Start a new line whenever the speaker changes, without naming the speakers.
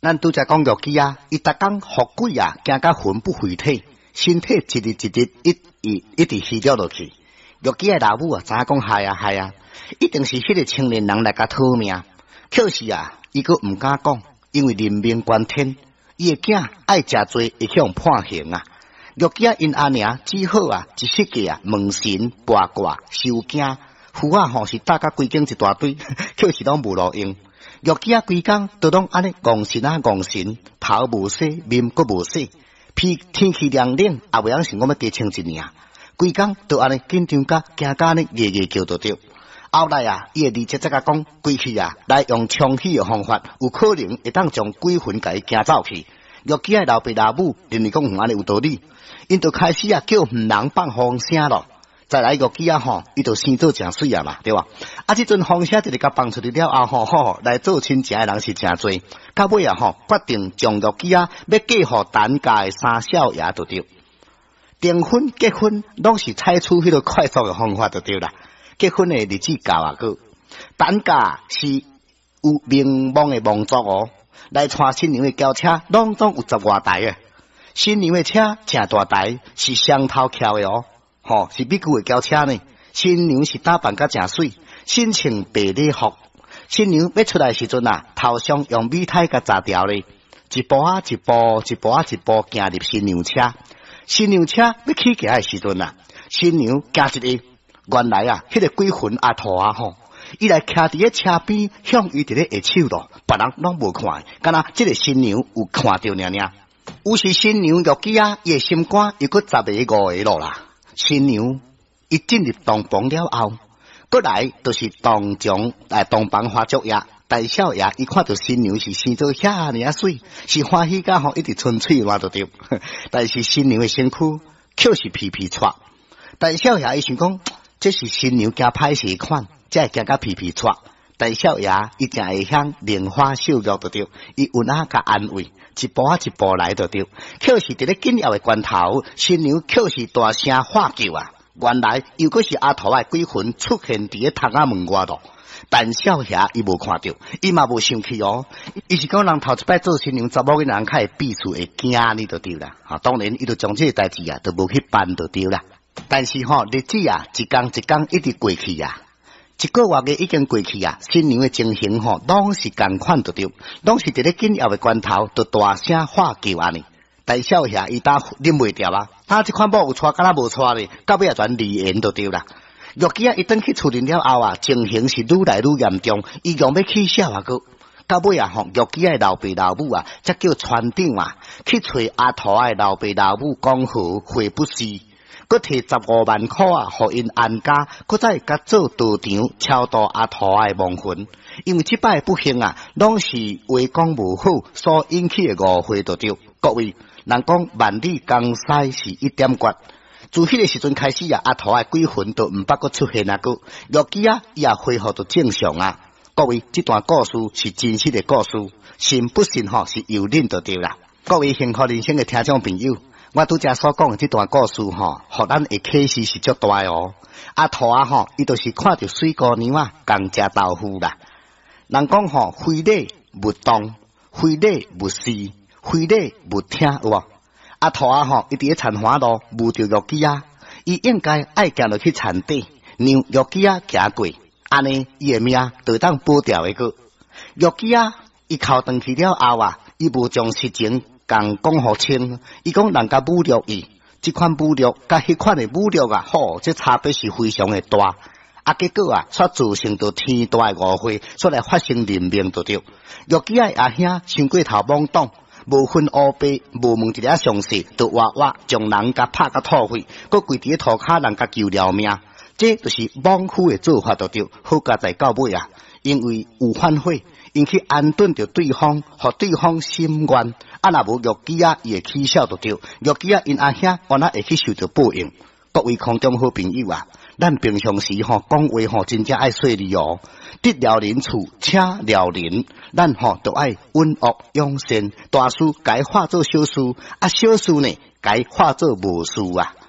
咱拄则讲玉姬啊，伊逐工富贵啊，行甲魂不回体，身体一日一日一直虚掉落去。玉姬的老母啊，知影讲害啊，一定是迄个青年人来甲讨命。可是啊，伊阁毋敢讲，因为人命关天，伊的囝爱诚多会向判刑啊。玉姬啊，因阿娘只好啊，一世界啊，问神卜卦收惊，符啊吼是搭甲规间一大堆，可是拢无路用。玉姬啊，规工都拢安尼戆神啊戆神，头无洗，面阁无洗，天气凉冷，也袂晓想讲要加穿一领，规工都安尼紧张甲惊甲呢，夜叫着着。后来啊，伊会直接甲讲，规去啊，来用冲喜的方法，有可能会当将鬼魂甲伊惊走去。玉姬的老爸老母认为讲安尼有道理，因就开始啊叫人放风声咯。再来玉姬啊吼，伊就生做诚水啊嘛，对吧？啊，这阵风声就是甲放出去了后吼，来做亲情的人是诚多。到尾啊吼，决定将玉姬啊要嫁互单家的三少爷就对。订婚结婚拢是采取迄个快速的方法就对啦。结婚的日子到啊个，单家是有名望的望族哦，来带新娘的轿车，拢总有10外台的。新娘的车正大台，是双头翘的哦。是美久的轿车呢，新娘是打扮甲诚水，身穿白礼服。新娘要出来时阵啊，头上用米胎甲扎条咧，一步啊一步，一步啊一步行入新娘车。新娘车要起行的时阵啊，新娘加一个，原来啊，迄个鬼魂阿兔啊吼，伊来徛伫咧车边，向伊伫咧下手咯，别人拢无看，敢若即个新娘有看到尔尔。有时新娘玉姬啊，伊的心肝又搁10个5个咯啦。新娘一进入洞房了后，过来就是当中洞房花烛夜，大少爷伊看到新娘是生做遐尔水，是欢喜甲吼一直春嘴乱着着，但是新娘的身躯却是皮皮挫。大少爷伊想讲，这是新娘惊歹势款，才会惊甲皮皮挫。大少爷伊正会向莲花笑肉着着，伊有哪甲安慰。一步啊一步来就对，可是伫咧紧要的关头，新娘却是大声喊叫啊！原来又搁是阿头的鬼魂出现伫咧窗仔门外咯。但少爷伊无看到，伊嘛无生气哦。伊是讲人头一摆做新娘查某个人较会避厝会惊你就对啦。当然伊就将这个代志啊，就无去办就对啦。但是日子啊，一天一天一直过去啊。一个月嘅已经过去啊，新娘的情形拢是共款就对，拢是伫咧紧要的关头，就大声喊叫安尼。大少爷伊打忍袂掉啊，他这款某有娶，敢若无娶咧，到尾也全离缘就对啦。玉姬啊，一登去厝里了后啊，情形是愈来愈严重，伊用要起笑啊个。到尾啊，玉姬的老爸老母啊，则叫船长啊去找阿土的老爸老母讲和会不是。佮摕15万块啊，互因安家，佮再甲做道场超度阿土的亡魂。因为即摆不幸啊，拢是话讲无好所引起的误会就对。各位，人讲万里江西是一点绝。自迄个时阵开始啊，阿土的鬼魂都毋捌佮出现啊个。玉姬啊，伊也恢复到正常啊。各位，这段故事是真实的故事，信不信是由恁就对啦。各位幸福人生的听众朋友。我拄则所讲的这段故事互咱的启示是足大哦。阿土啊伊就是看到水姑娘啊，共食豆腐啦。人讲非礼勿当，非礼勿视，非礼勿听有无？阿土啊伊伫咧田花路遇着玉姬啊，伊应该爱行落去田底，让玉姬啊行过，安尼伊的命就当保掉的个。玉姬啊，伊哭回去了后啊，伊无将实情。讲互清，伊讲人家侮辱伊，这款侮辱甲迄款的侮辱啊，这差别是非常的大。结果啊，却造成到天大的误会，所来发生人命就对。玉姬的阿兄想过头懵懂，无分黑白，无问一个详细，就活活将人家拍甲吐血，佮跪伫咧涂骹人家救了命，这就是莽夫的做法就对。好佳在到尾啊，因为有反悔。因去安顿着对方，互对方心愿。若无玉姬啊，伊会起笑就对。玉姬啊，因阿兄安那会去受到报应。各位空中好朋友啊，咱平常时讲话真正爱细腻哦。得了人处，请了人，咱都爱稳恶养善。大事该化作小事，小事呢该化作无事啊。